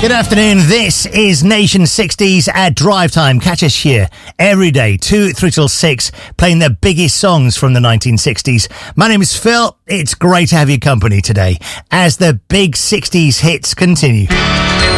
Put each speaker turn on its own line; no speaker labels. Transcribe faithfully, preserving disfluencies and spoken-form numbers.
Good afternoon. This is Nation sixties at Drive Time. Catch us here every day, two, three till six, playing the biggest songs from the nineteen sixties. My name is Phil. It's great to have your company today as the big sixties hits continue.